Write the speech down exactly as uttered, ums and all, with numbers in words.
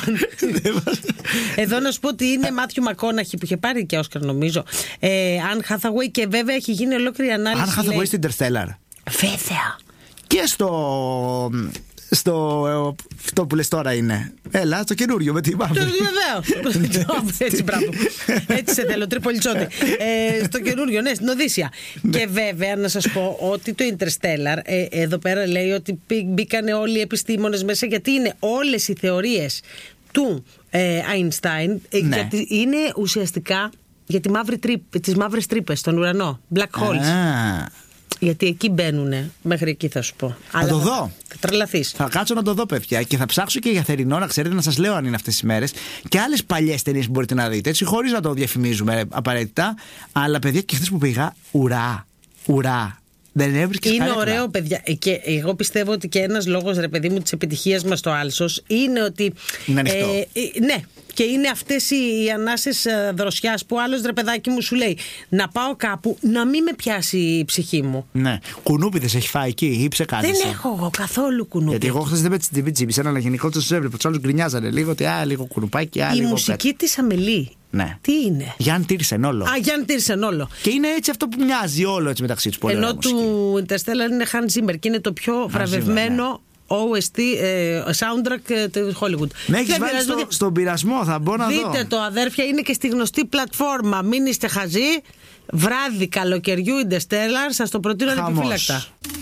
Εδώ να σου πω ότι είναι Μάθιου Μακόναχι που είχε πάρει και Όσκαρ νομίζω. Αν Χάθαγουέι και βέβαια έχει γίνει ολόκληρη ανάλυση. Αν Χάθαγουέι στο Interstellar. Βέβαια. Και στο. Στο. Αυτό που λες τώρα είναι. Έλα, στο καινούριο με τη μαύρη. Βεβαίω. Έτσι, μπράβο. Έτσι σε θέλω, Τριπολιτσόνη. ε, στο καινούριο, ναι, στην Οδύσσια. Και βέβαια, να σας πω ότι το Interstellar, ε, εδώ πέρα λέει ότι μπήκανε όλοι οι επιστήμονες μέσα, γιατί είναι όλες οι θεωρίες του Einstein, ε, ναι. γιατί είναι ουσιαστικά για τη μαύρη τρύπ, τις μαύρες τρύπες στον ουρανό. Black holes. Ah. Γιατί εκεί μπαίνουνε. Μέχρι εκεί θα σου πω. Θα το δω. Θα τρελαθείς. Θα κάτσω να το δω, παιδιά. Και θα ψάξω και για θερινό, να ξέρετε, να σας λέω αν είναι αυτές τις μέρες. Και άλλες παλιές ταινίες που μπορείτε να δείτε. Έτσι, χωρίς να το διαφημίζουμε απαραίτητα. Αλλά, παιδιά, και χθες που πήγα, ουρά. Ουρά. Δεν έβρισκες είναι καρέκλα. ωραίο, παιδιά. Και εγώ πιστεύω ότι και ένας λόγος, ρε παιδί μου, της επιτυχίας μας στο Άλσος είναι ότι. Είναι ανοιχτό. Ε, ναι. Και είναι αυτές οι, οι ανάσες δροσιάς που άλλος, ρε παιδάκι μου, σου λέει να πάω κάπου να μην με πιάσει η ψυχή μου. Ναι. Κουνούπιδες έχει φάει εκεί ή ψεκάδισε? Δεν έχω εγώ καθόλου κουνούπι. Γιατί εγώ χθες δεν με την τσίπησα, αλλά γενικώ τους έβλεπα. Τους άλλους γκρινιάζανε λίγο ότι α, λίγο κουνουπάκι, α, η λίγο μουσική πέτ. της Αμελή. Ναι. Τι είναι? Γιάννη Τίρσεν όλο. Α, Γιάννη Τίρσεν όλο. Και είναι έτσι αυτό που μοιάζει όλο έτσι μεταξύ τους. Πολύ ενώ ωραία του Interstellar είναι Hans Zimmer και είναι το πιο βραβευμένο ο ες τι ε, soundtrack ε, του Hollywood. Με έχεις βάλει στο, στον πειρασμό, θα μπω να δείτε δω. Δείτε το, αδέρφια, είναι και στη γνωστή πλατφόρμα. Μην είστε χαζοί. Βράδυ καλοκαιριού Interstellar, σας το προτείνω ανεπιφύλακτα.